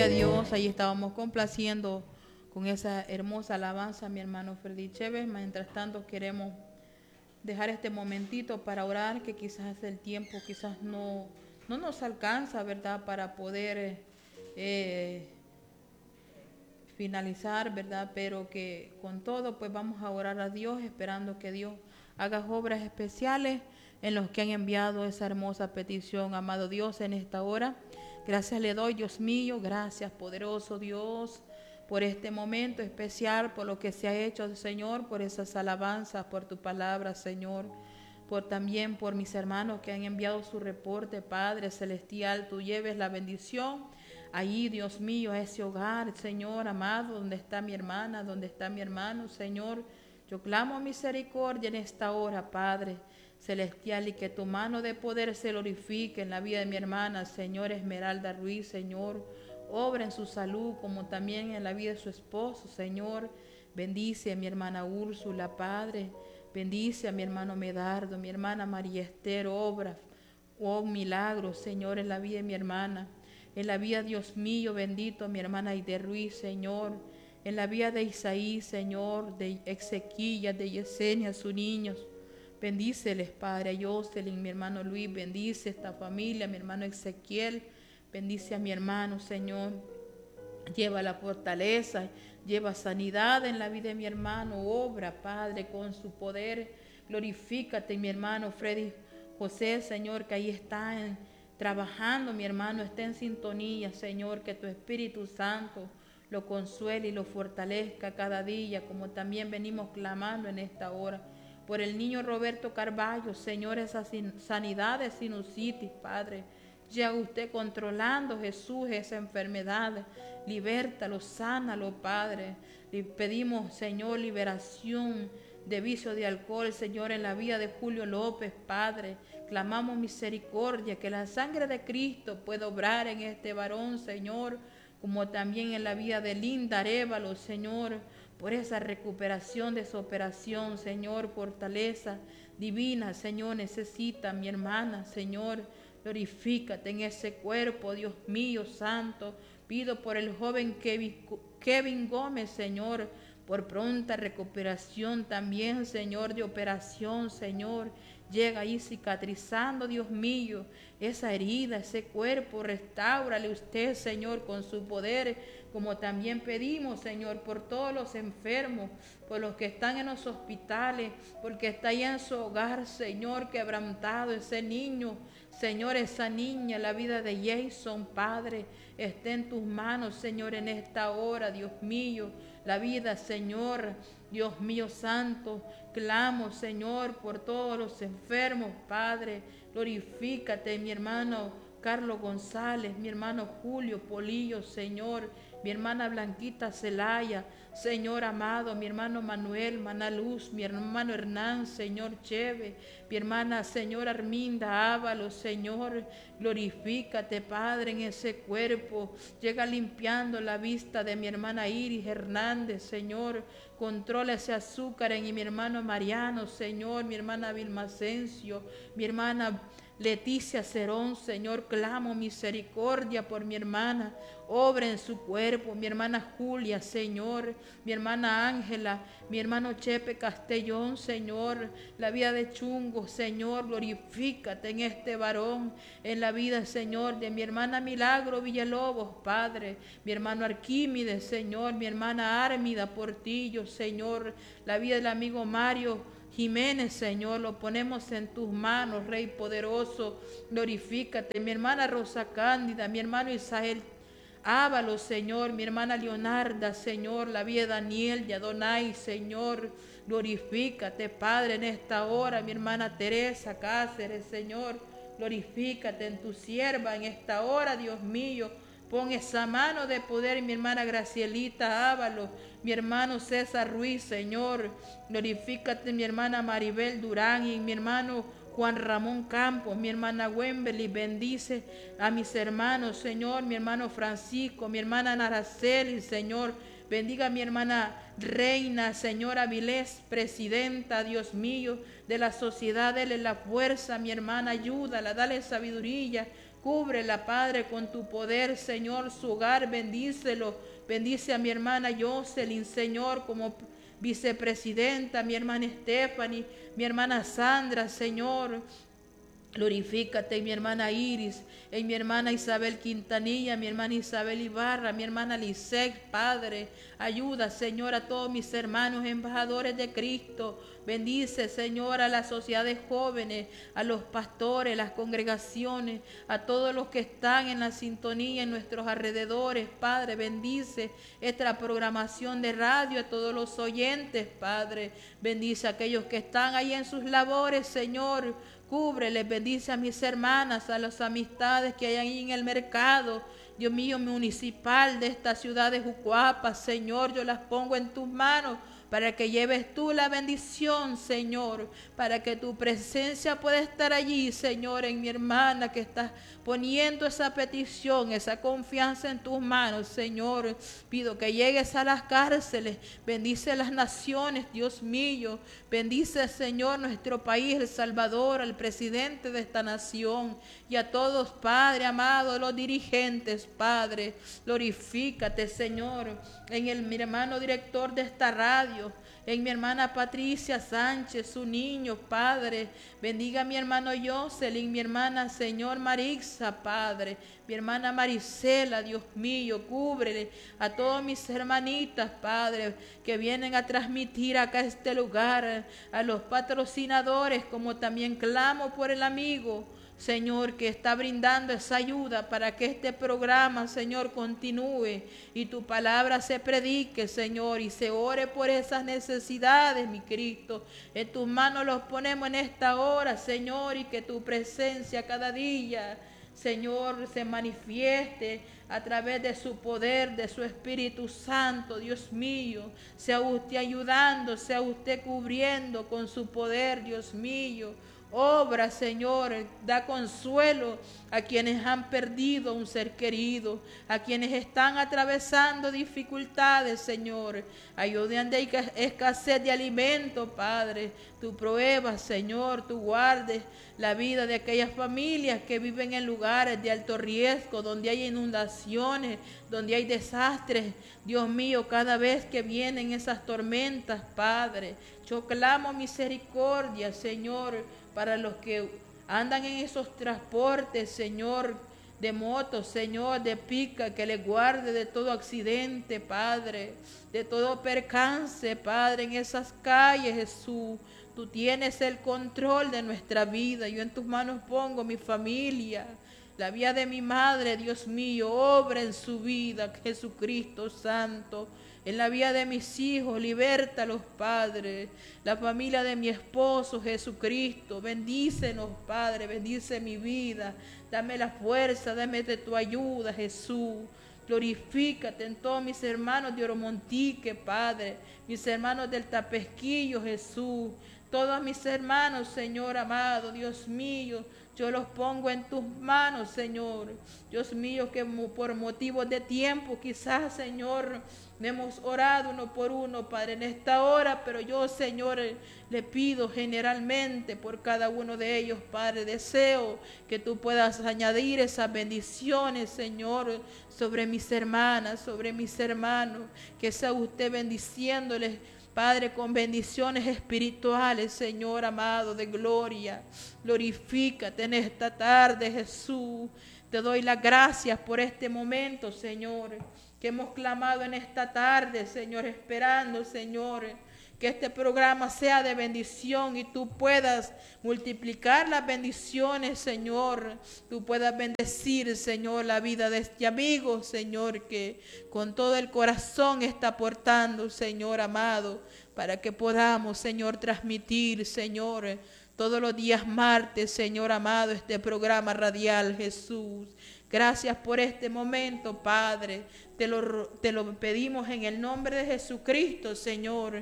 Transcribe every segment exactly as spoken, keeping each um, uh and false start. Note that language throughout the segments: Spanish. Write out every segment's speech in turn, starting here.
Gloria a Dios. Ahí estábamos complaciendo con esa hermosa alabanza, mi hermano Freddy Chévez. Mientras tanto, queremos dejar este momentito para orar, que quizás el tiempo quizás no, no nos alcanza, ¿verdad?, para poder eh, finalizar, ¿verdad? Pero que con todo, pues vamos a orar a Dios, esperando que Dios haga obras especiales en los que han enviado esa hermosa petición. Amado Dios, en esta hora, gracias le doy, Dios mío, gracias, poderoso Dios, por este momento especial, por lo que se ha hecho, Señor, por esas alabanzas, por tu palabra, Señor, por también por mis hermanos que han enviado su reporte. Padre celestial, tú lleves la bendición ahí, Dios mío, a ese hogar, Señor amado, donde está mi hermana, donde está mi hermano, Señor. Yo clamo misericordia en esta hora, Padre celestial, y que tu mano de poder se glorifique en la vida de mi hermana, Señor Esmeralda Ruiz, Señor. Obra en su salud, como también en la vida de su esposo, Señor. Bendice a mi hermana Úrsula, Padre. Bendice a mi hermano Medardo, mi hermana María Esther. Obra, oh milagro, Señor, en la vida de mi hermana. En la vida, Dios mío, bendito, mi hermana Aide Ruiz, Señor. En la vida de Isaí, Señor, de Exequilla, de Yesenia, sus niños. Bendíceles, Padre. A Jocelyn, mi hermano Luis, bendice esta familia, mi hermano Ezequiel. Bendice a mi hermano, Señor. Lleva la fortaleza, lleva sanidad en la vida de mi hermano. Obra, Padre, con su poder. Glorifícate, mi hermano Freddy José, Señor, que ahí está en, trabajando, mi hermano, está en sintonía, Señor, que tu Espíritu Santo lo consuele y lo fortalezca cada día, como también venimos clamando en esta hora. Por el niño Roberto Carballo, Señor, esas sanidades, sinusitis, Padre. Ya usted controlando, Jesús, esa enfermedad. Libértalo, sánalo, Padre. Le pedimos, Señor, liberación de vicio de alcohol, Señor, en la vida de Julio López, Padre. Clamamos misericordia, que la sangre de Cristo pueda obrar en este varón, Señor, como también en la vida de Linda Arévalo, Señor, por esa recuperación de su operación, Señor. Fortaleza divina, Señor, necesita mi hermana, Señor. Glorifícate en ese cuerpo, Dios mío, santo. Pido por el joven Kevin, Kevin Gómez, Señor, por pronta recuperación también, Señor, de operación, Señor. Llega ahí cicatrizando, Dios mío, esa herida, ese cuerpo. Restáurale usted, Señor, con su poder, como también pedimos, Señor, por todos los enfermos, por los que están en los hospitales, porque está ahí en su hogar, Señor, quebrantado ese niño, Señor, esa niña, la vida de Jason, Padre, está en tus manos, Señor, en esta hora, Dios mío. La vida, Señor, Dios mío santo, clamo, Señor, por todos los enfermos, Padre. Glorifícate, mi hermano Carlos González, mi hermano Julio Polillo, Señor, mi hermana Blanquita Celaya, Señor amado, mi hermano Manuel, Mana Luz, mi hermano Hernán, Señor Cheve, mi hermana, Señor Arminda Ávalo, Señor. Glorifícate, Padre, en ese cuerpo. Llega limpiando la vista de mi hermana Iris Hernández, Señor. Controla ese azúcar en mi hermano Mariano, Señor, mi hermana Vilma Asensio, mi hermana Leticia Cerón, Señor. Clamo misericordia por mi hermana. Obra en su cuerpo, mi hermana Julia, Señor, mi hermana Ángela, mi hermano Chepe Castellón, Señor. La vida de Chungo, Señor, glorifícate en este varón, en la vida, Señor, de mi hermana Milagro Villalobos, Padre, mi hermano Arquímedes, Señor, mi hermana Ármida Portillo, Señor. La vida del amigo Mario Jiménez, Señor, lo ponemos en tus manos, Rey poderoso. Glorifícate, mi hermana Rosa Cándida, mi hermano Isael Ávalo, Señor, mi hermana Leonarda, Señor, la vida de Daniel, de Adonai, Señor. Glorifícate, Padre, en esta hora, mi hermana Teresa Cáceres, Señor. Glorifícate en tu sierva en esta hora, Dios mío. Pon esa mano de poder, mi hermana Gracielita Ávalo, mi hermano César Ruiz, Señor. Glorifícate, mi hermana Maribel Durán y mi hermano Juan Ramón Campos, mi hermana Wembley. Bendice a mis hermanos, Señor, mi hermano Francisco, mi hermana Naraceli, Señor. Bendiga a mi hermana Reina, Señor Avilés, presidenta, Dios mío, de la sociedad. Dele la fuerza, mi hermana, ayúdala, dale sabiduría, Cúbrela, Padre, con tu poder, Señor, su hogar, bendícelo. Bendice a mi hermana Jocelyn, Señor, como vicepresidenta, mi hermana Stephanie, mi hermana Sandra, Señor. Glorifícate en mi hermana Iris, en mi hermana Isabel Quintanilla, mi hermana Isabel Ibarra, mi hermana Lisette, Padre. Ayuda, Señor, a todos mis hermanos embajadores de Cristo. Bendice, Señor, a las sociedades jóvenes, a los pastores, las congregaciones, a todos los que están en la sintonía en nuestros alrededores, Padre. Bendice esta programación de radio, a todos los oyentes, Padre. Bendice a aquellos que están ahí en sus labores, Señor. Cúbreles, bendice a mis hermanas, a las amistades que hay ahí en el mercado, Dios mío, municipal de esta ciudad de Jucuapa, Señor, yo las pongo en tus manos para que lleves tú la bendición, Señor, para que tu presencia pueda estar allí, Señor, en mi hermana que está poniendo esa petición, esa confianza en tus manos, Señor. Pido que llegues a las cárceles, bendice las naciones, Dios mío, bendice, Señor, nuestro país, El Salvador, al presidente de esta nación y a todos, Padre amado, los dirigentes, Padre. Glorifícate, Señor, en el mi hermano director de esta radio, en mi hermana Patricia Sánchez, su niño, Padre. Bendiga a mi hermano Jocelyn, mi hermana, Señor, Marixa, Padre. Mi hermana Marisela, Dios mío, cúbrele a todas mis hermanitas, Padre, que vienen a transmitir acá a este lugar, a los patrocinadores, como también clamo por el amigo, Señor, que está brindando esa ayuda para que este programa, Señor, continúe y tu palabra se predique, Señor, y se ore por esas necesidades, mi Cristo. En tus manos los ponemos en esta hora, Señor, y que tu presencia cada día, Señor, se manifieste a través de su poder, de su Espíritu Santo, Dios mío. Sea usted ayudando, sea usted cubriendo con su poder, Dios mío. Obra, Señor, da consuelo a quienes han perdido un ser querido, a quienes están atravesando dificultades, Señor. Ayuda donde hay escasez de alimento, Padre. Tú pruebas, Señor, tú guardes la vida de aquellas familias que viven en lugares de alto riesgo, donde hay inundaciones, donde hay desastres. Dios mío, cada vez que vienen esas tormentas, Padre, yo clamo misericordia, Señor, para los que andan en esos transportes, Señor, de motos, Señor, de pica, que les guarde de todo accidente, Padre, de todo percance, Padre, en esas calles, Jesús. Tú tienes el control de nuestra vida. Yo en tus manos pongo mi familia, la vida de mi madre, Dios mío, obra en su vida, Jesucristo Santo. En la vida de mis hijos, libértalos, Padre. La familia de mi esposo, Jesucristo, bendícenos, Padre, bendice mi vida. Dame la fuerza, dame de tu ayuda, Jesús. Glorifícate en todos mis hermanos de Oromontique, Padre. Mis hermanos del Tapesquillo, Jesús. Todos mis hermanos, Señor amado, Dios mío, yo los pongo en tus manos, Señor. Dios mío, que por motivos de tiempo, quizás, Señor, hemos orado uno por uno, Padre, en esta hora, pero yo, Señor, le pido generalmente por cada uno de ellos, Padre, deseo que tú puedas añadir esas bendiciones, Señor, sobre mis hermanas, sobre mis hermanos, que sea usted bendiciéndoles, Padre, con bendiciones espirituales, Señor amado, de gloria. Glorifícate en esta tarde, Jesús. Te doy las gracias por este momento, Señor, que hemos clamado en esta tarde, Señor, esperando, Señor, que este programa sea de bendición y tú puedas multiplicar las bendiciones, Señor. Tú puedas bendecir, Señor, la vida de este amigo, Señor, que con todo el corazón está aportando, Señor amado, para que podamos, Señor, transmitir, Señor, todos los días martes, Señor amado, este programa radial, Jesús. Gracias por este momento, Padre. Te lo, te lo pedimos en el nombre de Jesucristo, Señor.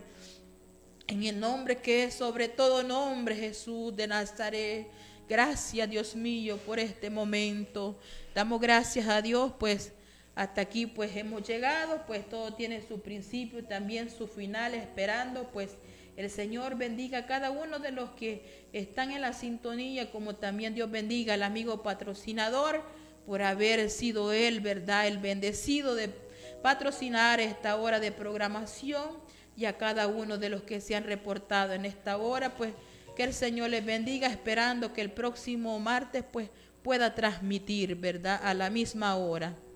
En el nombre que es sobre todo nombre, Jesús de Nazaret. Gracias, Dios mío, por este momento. Damos gracias a Dios, pues hasta aquí pues hemos llegado, pues todo tiene su principio y también su final, esperando pues el Señor bendiga a cada uno de los que están en la sintonía, como también Dios bendiga al amigo patrocinador, por haber sido Él, ¿verdad?, el bendecido de patrocinar esta hora de programación, y a cada uno de los que se han reportado en esta hora, pues que el Señor les bendiga, esperando que el próximo martes pues pueda transmitir, ¿verdad?, a la misma hora.